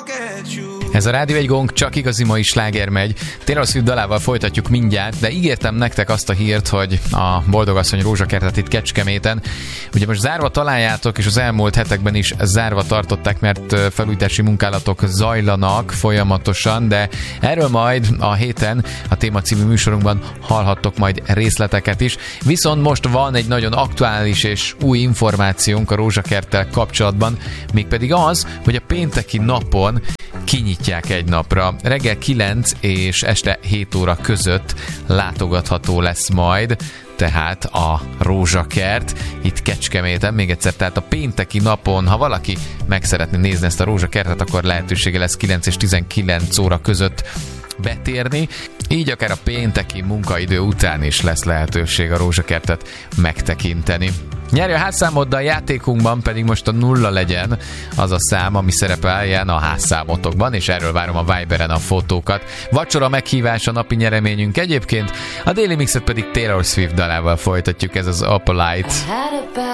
Ez a Rádió egy Gong, csak igazi mai sláger megy. Taylor Swift dalával folytatjuk mindjárt, de ígértem nektek azt a hírt, hogy a Boldogasszony rózsakertet itt Kecskeméten ugye most zárva találjátok, és az elmúlt hetekben is zárva tartották, mert felújítási munkálatok zajlanak folyamatosan, de erről majd a héten a Téma című műsorunkban hallhattok majd részleteket is. Viszont most van egy nagyon aktuális és új információnk a rózsakerttel kapcsolatban, mégpedig az, hogy a pénteki napon kinyitják egy napra. Reggel 9 és este 7 óra között látogatható lesz majd tehát a rózsakert itt Kecskeméten. Még egyszer, tehát a pénteki napon, ha valaki meg szeretné nézni ezt a rózsakertet, akkor lehetősége lesz 9 és 19 óra között betérni. Így akár a pénteki munkaidő után is lesz lehetőség a rózsakertet megtekinteni. Nyerj a házszámoddal, játékunkban pedig most a 0 legyen az a szám, ami szerepeljen a házszámotokban, és erről várom a Viberen a fotókat. Vacsora meghívás a napi nyereményünk egyébként, a Daily Mixet pedig Taylor Swift dalával folytatjuk, ez az Opalite.